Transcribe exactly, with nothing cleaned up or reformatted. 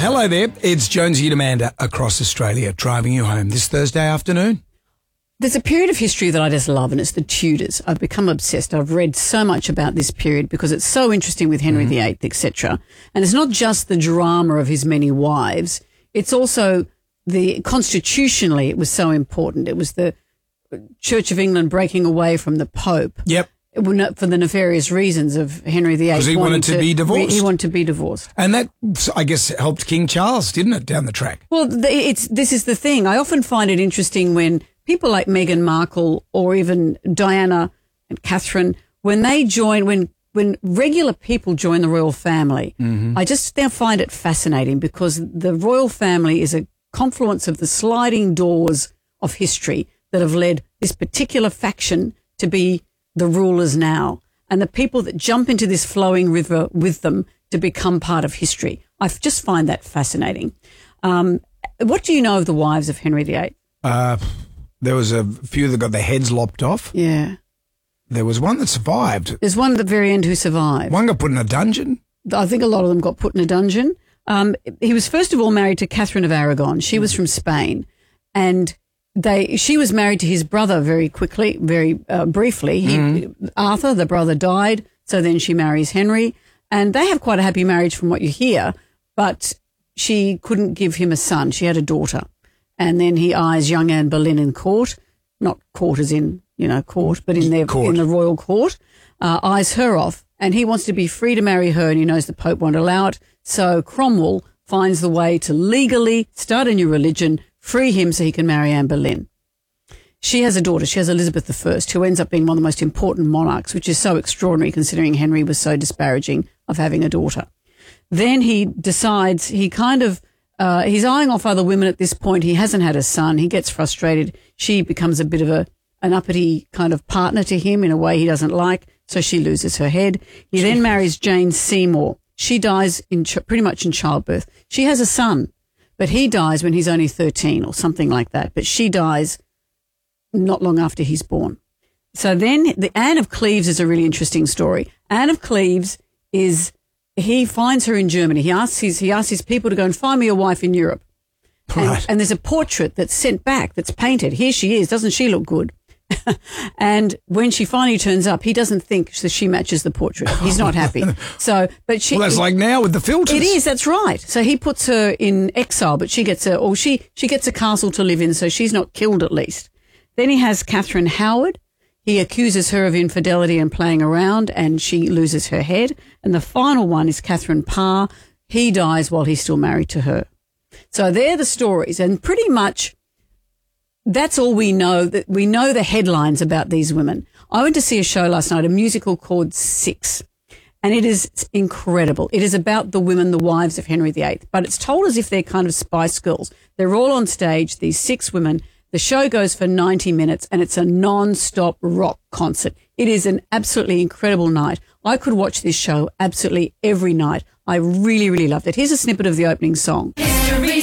Hello there, it's Jonesy and Amanda across Australia driving you home this Thursday afternoon. There's a period of history that I just love, and it's the Tudors. I've become obsessed. I've read so much about this period because it's so interesting with Henry mm-hmm. the Eighth, et cetera. And it's not just the drama of his many wives. It's also the constitutionally it was so important. It was the Church of England breaking away from the Pope. Yep. For the nefarious reasons of Henry the Eighth. Because he wanted to, to be divorced. He wanted to be divorced. And that, I guess, helped King Charles, didn't it, down the track? Well, it's this is the thing. I often find it interesting when people like Meghan Markle or even Diana and Catherine, when they join, when when regular people join the royal family, mm-hmm. I just now find it fascinating because the royal family is a confluence of the sliding doors of history that have led this particular faction to be the rulers now, and the people that jump into this flowing river with them to become part of history. I just find that fascinating. Um, what do you know of the wives of Henry the Eighth? Uh, there was a few that got their heads lopped off. Yeah. There was one that survived. There's one at the very end who survived. One got put in a dungeon. I think a lot of them got put in a dungeon. Um, he was first of all married to Catherine of Aragon. She was from Spain, and They, she was married to his brother very quickly, very uh, briefly. He, mm. Arthur, the brother, died, so then she marries Henry, and they have quite a happy marriage from what you hear, but she couldn't give him a son. She had a daughter, and then he eyes young Anne Boleyn in court, not court as in, you know, court, but in their court. in the royal court, uh, eyes her off, and he wants to be free to marry her, and he knows the Pope won't allow it, so Cromwell finds the way to legally start a new religion, free him so he can marry Anne Boleyn. She has a daughter. She has Elizabeth the First, who ends up being one of the most important monarchs, which is so extraordinary considering Henry was so disparaging of having a daughter. Then he decides he kind of, uh, he's eyeing off other women at this point. He hasn't had a son. He gets frustrated. She becomes a bit of a an uppity kind of partner to him in a way he doesn't like, so she loses her head. He then marries Jane Seymour. She dies in ch- pretty much in childbirth. She has a son, but he dies when he's only thirteen or something like that. But she dies not long after he's born. So then the Anne of Cleves is a really interesting story. Anne of Cleves is, he finds her in Germany. He asks his, he asks his people to go and find me a wife in Europe. Right. And, and there's a portrait that's sent back that's painted. Here she is. Doesn't she look good? And when she finally turns up, he doesn't think that she matches the portrait. He's not happy. So, but she. Well, that's like now with the filters. It is. That's right. So he puts her in exile, but she gets a, or she she gets a castle to live in, so she's not killed at least. Then he has Catherine Howard. He accuses her of infidelity and playing around, and she loses her head. And the final one is Catherine Parr. He dies while he's still married to her. So they're the stories, and pretty much. That's all we know. That we know the headlines about these women. I went to see a show last night, a musical called Six, and it is incredible. It is about the women, the wives of Henry the Eighth, but it's told as if they're kind of Spice Girls. They're all on stage, these six women. The show goes for ninety minutes, and it's a non-stop rock concert. It is an absolutely incredible night. I could watch this show absolutely every night. I really, really loved it. Here's a snippet of the opening song. History